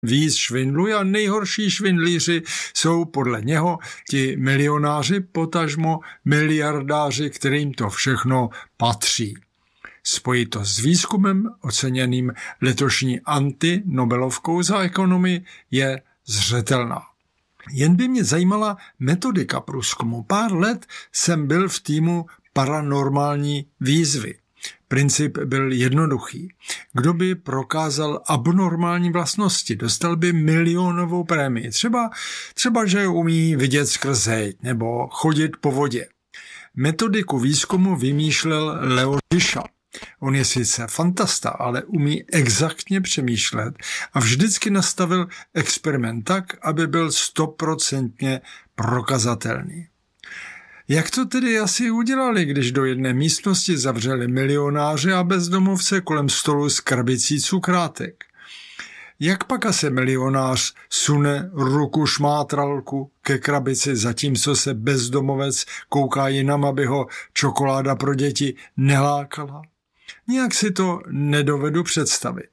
víc švindlují a nejhorší švindlíři jsou podle něho ti milionáři, potažmo miliardáři, kterým to všechno patří. Spojitost s výzkumem oceněným letošní antinobelovkou za ekonomii je zřetelná. Jen by mě zajímala metodika průzkumu. Pár let jsem byl v týmu paranormální výzvy. Princip byl jednoduchý. Kdo by prokázal abnormální vlastnosti, dostal by milionovou prémii. Třeba že umí vidět skrz zeď nebo chodit po vodě. Metodiku výzkumu vymýšlel Leo Žižka. On je sice fantasta, ale umí exaktně přemýšlet a vždycky nastavil experiment tak, aby byl 100% prokazatelný. Jak to tedy asi udělali, když do jedné místnosti zavřeli milionáře a bezdomovce kolem stolu s krabicí cukrátek? Jak pak asi milionář sune ruku šmátralku ke krabici, zatímco se bezdomovec kouká jinam, aby ho čokoláda pro děti nelákala? Nijak si to nedovedu představit.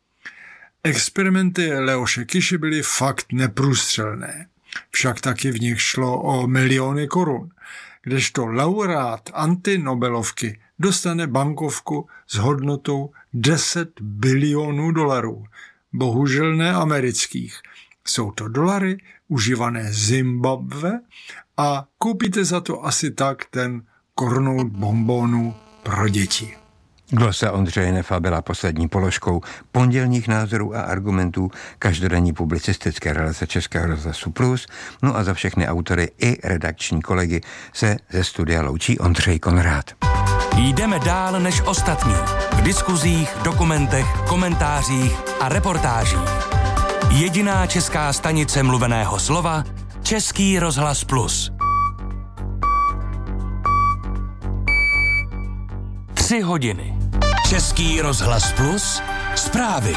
Experimenty Leoše Kiši byly fakt neprůstřelné. Však taky v nich šlo o miliony korun, kdežto laureát antinobelovky dostane bankovku s hodnotou 10 bilionů dolarů. Bohužel ne amerických. Jsou to dolary užívané Zimbabwe a koupíte za to asi tak ten kornout bonbonů pro děti. Glosa Ondřeje Nefa byla poslední položkou pondělních názorů a argumentů každodenní publicistické relace Českého rozhlasu Plus. No a za všechny autory i redakční kolegy se ze studia loučí Ondřej Konrád. Jdeme dál než ostatní. V diskuzích, dokumentech, komentářích a reportážích. Jediná česká stanice mluveného slova Český rozhlas Plus. 3 hodiny. Český rozhlas Plus. Zprávy.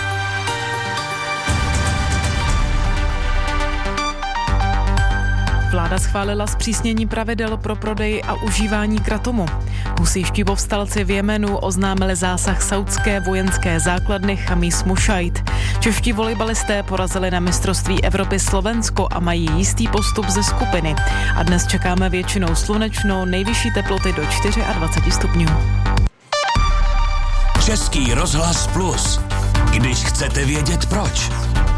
Vláda schválila zpřísnění pravidel pro prodej a užívání kratomu. Husejští povstalci v Jemenu oznámili zásah saudské vojenské základny Chamis Mušajt. Čeští volejbalisté porazili na mistrovství Evropy Slovensko a mají jistý postup ze skupiny. A dnes čekáme většinou slunečno, nejvyšší teploty do 24 stupňů. Český rozhlas Plus. Když chcete vědět proč.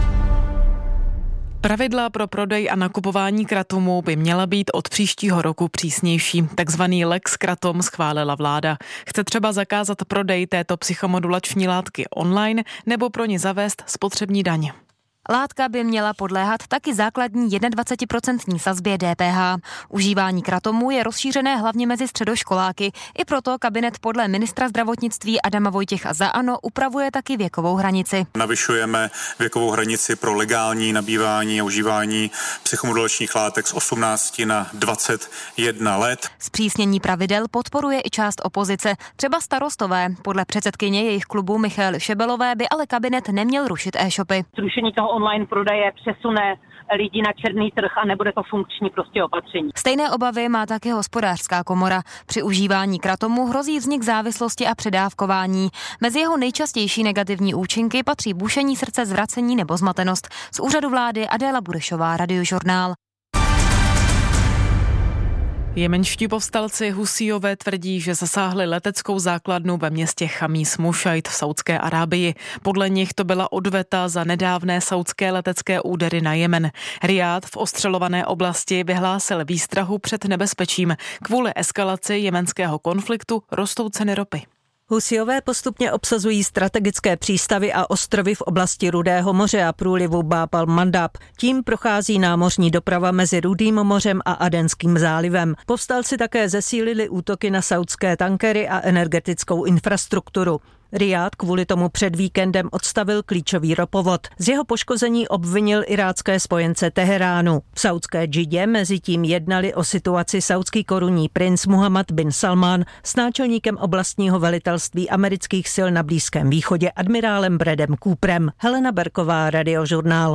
Pravidla pro prodej a nakupování kratomu by měla být od příštího roku přísnější. Takzvaný Lex Kratom schválila vláda. Chce třeba zakázat prodej této psychomodulační látky online nebo pro ně zavést spotřební daň. Látka by měla podléhat taky základní 21% sazbě DPH. Užívání kratomu je rozšířené hlavně mezi středoškoláky. I proto kabinet podle ministra zdravotnictví Adama Vojtěcha za ANO upravuje taky věkovou hranici. Navyšujeme věkovou hranici pro legální nabývání a užívání psychomodulačních látek z 18 na 21 let. Zpřísnění pravidel podporuje i část opozice, třeba Starostové. Podle předsedkyně jejich klubu Michaely Šebelové by ale kabinet neměl rušit e-shopy. Zrušení toho online prodeje přesune lidi na černý trh a nebude to funkční prostě opatření. Stejné obavy má také Hospodářská komora. Při užívání kratomu hrozí vznik závislosti a předávkování. Mezi jeho nejčastější negativní účinky patří bušení srdce, zvracení nebo zmatenost. Z úřadu vlády Adéla Burešová, Radiožurnál. Jemenští povstalci Husíové tvrdí, že zasáhli leteckou základnu ve městě Chamis Mušajt v Saudské Arábii. Podle nich to byla odveta za nedávné saudské letecké údery na Jemen. Rijád v ostřelované oblasti vyhlásil výstrahu před nebezpečím. Kvůli eskalaci jemenského konfliktu rostou ceny ropy. Husíové postupně obsazují strategické přístavy a ostrovy v oblasti Rudého moře a průlivu Bab al-Mandab. Tím prochází námořní doprava mezi Rudým mořem a Adenským zálivem. Povstalci také zesílili útoky na saudské tankery a energetickou infrastrukturu. Rijád kvůli tomu před víkendem odstavil klíčový ropovod. Z jeho poškození obvinil irácké spojence Teheránu. V saudské Džidě mezitím jednali o situaci saudský korunní princ Muhammad bin Salman s náčelníkem oblastního velitelství amerických sil na Blízkém východě admirálem Bradem Cooperem. Helena Berková, Radiožurnál.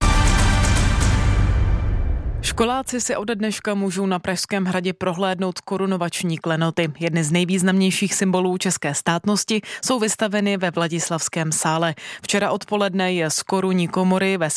Školáci si ode dneška můžou na Pražském hradě prohlédnout korunovační klenoty. Jedny z nejvýznamnějších symbolů české státnosti jsou vystaveny ve Vladislavském sále. Včera odpoledne je z korunní komory ve